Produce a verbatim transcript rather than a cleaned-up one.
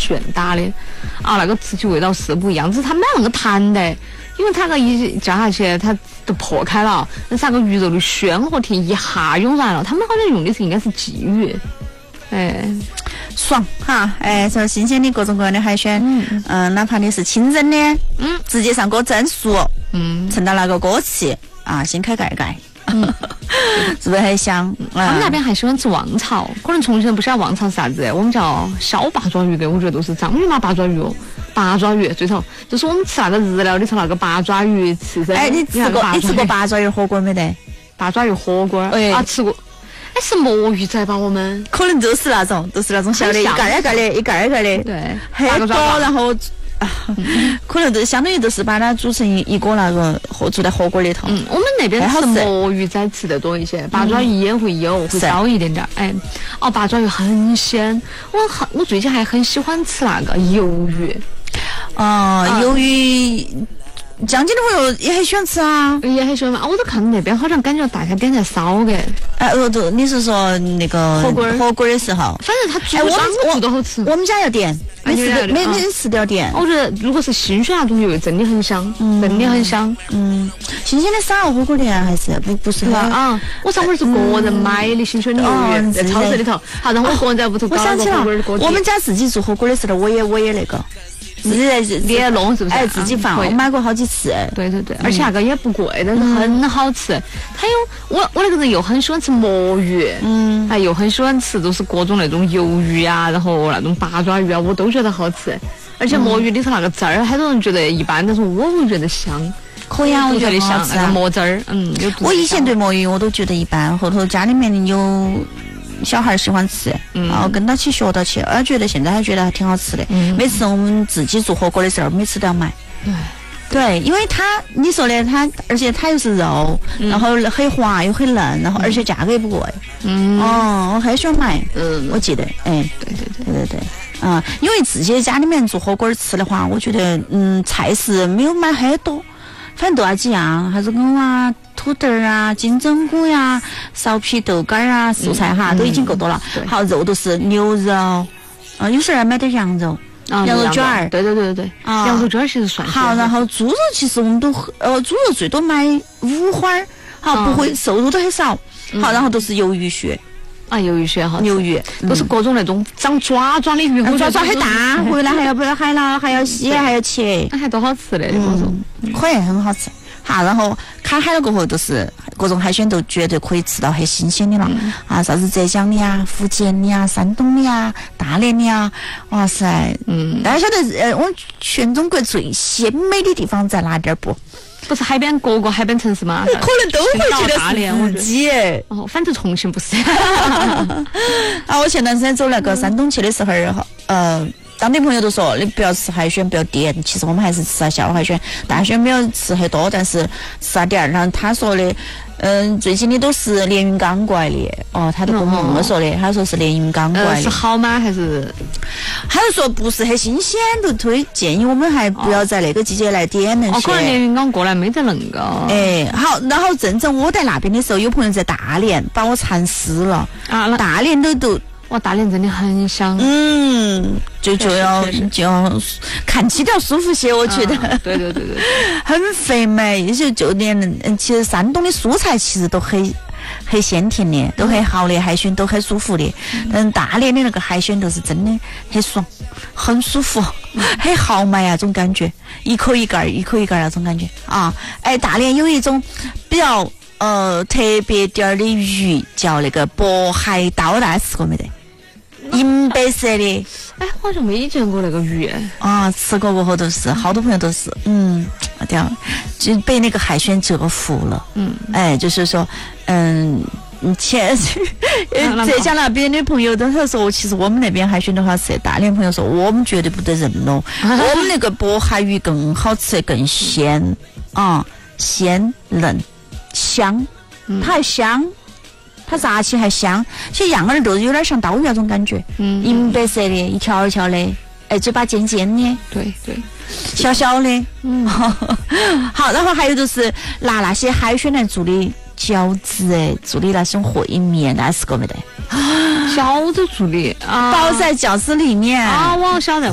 旋打的，啊，那个吃起味道是不一样，只是它没那个弹的，因为它个一加下去，它都破开了，但是那个鱼肉的鲜和甜一下涌上来了。他们好像用的是应该是鲫鱼，哎， 爽哈！哎，说新鲜的各种各样的海鲜，嗯嗯，哪怕你是清蒸的，嗯，直接上锅蒸熟，嗯，盛到那个锅气啊，掀开盖盖。嗯，是不是很香？ 他们那边还喜欢吃旺草，可能重庆人不晓得旺草是啥子，我们叫烧八爪鱼的，我觉得都是章鱼嘛八爪鱼哦，八爪鱼最头就是我们吃那个日料里头那个八爪鱼刺身。 哎，你吃过你吃过八爪鱼火锅没得？ 八爪鱼火锅哎啊吃过，哎是魔芋仔吧？我们可能都是那种都是那种小的，一盖一盖的，一盖一盖的， 对， 很多，然后。啊，可能都相当于都是把它煮成一一个那个火煮在火锅里头。 嗯，我们那边吃魔芋仔吃的多一些，八爪鱼也会有，会少一点点。哎，哦，八爪鱼很鲜，我很我最近还很喜欢吃那个鱿鱼。 哦，鱿鱼。江津的朋友也很喜欢吃啊， 也很喜欢啊！我都看那边好像感觉大家点在烧的。 哎，呃，对，你是说那个火锅火锅的时候？ 反正他煮怎么煮都好吃。 我们家要点，每次每每次都要点。 我觉得如果是新鲜那种鱿鱼，真的很香，真的很香。 嗯，新鲜的烧火锅店还是不不是很啊？我上回是个人买的新鲜的鱿鱼，在超市里头。好，然后我个人在屋头搞了个火锅的锅底。 我们家自己做火锅的时候，我也我也那个。自己在自己弄是不是？ 哎，自己放，我买过好几次。 对对对，而且那个也不贵，但是很好吃。还有我我那个人又很喜欢吃魔芋，嗯，还又很喜欢吃就是各种那种鱿鱼啊，然后那种八爪鱼啊，我都觉得好吃。而且魔芋里头那个汁儿，很多人觉得一般，但是我会觉得香。 可以啊，我觉得香，那个魔汁儿，嗯。 我以前对魔芋我都觉得一般，后头家里面有。小孩喜欢吃，嗯、然后跟他去学到起，我觉得现在还觉得还挺好吃的。嗯、每次我们自己做火锅的时候，每次都要买。对，对，因为它你说的它，而且它又是肉，嗯、然后很滑又很嫩，然后而且价格也不贵。嗯，哦，我很喜欢买。嗯，我记得，哎， 对对对对对对，啊、嗯，因为自己家里面做火锅吃的话，我觉得嗯菜式没有买很多。反正都那几样，啥子藕啊、土豆啊、金针菇呀、苕皮豆干啊、素菜哈，嗯、都已经够多了。嗯、好，肉都是牛肉，啊、呃，有时候还买点羊肉，啊、羊肉卷儿。 对对对对对，啊、羊肉卷儿其实算。 好，然后猪肉其实我们都呃，猪肉最多买五花儿，好，不会瘦肉都很少。嗯、好，然后都是鱿鱼血。 啊，鱿鱼血好， 鱿鱼都是各种那种长爪爪的鱼， 爪爪很大，回来还要不要海捞，还要洗，还要切， 还多好吃的，我说可以很好吃。好，然后开海了过后，都是各种海鲜都绝对可以吃到很新鲜的了。嗯、啊，啥子浙江的呀、福建的呀、山东的呀、大连的呀，哇塞，嗯，大家晓得，呃，我们全中国最鲜美的地方在哪点儿不？ 不是海边各个海边城市吗？ 可能都会觉得是自己。 哦，反正重庆不是。 啊，我前段时间走那个山东去的时候，呃。当地朋友都说你不要吃海鲜，不要点。其实我们还是吃下小海鲜，大海鲜没有吃很多，但是吃下点儿。然后他说的，嗯，最近的都是连云港过来的。哦，他都跟我们说的，他说是连云港过来的。 是好吗？还是？ 他就说不是很新鲜，都推建议我们还不要在那个季节来点那些。 哦，可能连云港过来没得那个。 哎，好，然后正正我在那边的时候，有朋友在大连把我馋死了。啊，大连都都。 哇，大连真的很香， 嗯，就就要就要看起来舒服些，我觉得， 啊、对对对对， 很肥美，就就连嗯，其实山东的蔬菜其实都很很鲜甜的，都很好的，海鲜都很舒服的，嗯、但大连的那个海鲜都是真的很爽，很舒服，嗯、很豪迈啊，种感觉，一口一盖一口一盖那种感觉啊，哎，大连有一种比较呃特别点儿的鱼叫那个渤海刀，大家吃过没得？银白色的， 哎，好像没见过那个鱼啊！吃过过后都是，好多朋友都是，嗯，这样就被那个海鲜折服了，嗯，哎，就是说，嗯，前浙江那边的朋友都是说，其实我们那边海鲜的话是，大连朋友说我们绝对不得认咯，我们那个渤海鱼更好吃，更鲜啊，鲜嫩香，它还香。它炸起还香，其实样儿都有点像刀鱼那种感觉，嗯，银白色的，一条一条的，哎，嘴巴尖尖的， 对对， 小小的，嗯，好，然后还有就是拿那些海鲜来做的饺子，哎，做的那种烩面，那是过没得？ 饺子做的啊， 包在饺子里面啊，我晓得。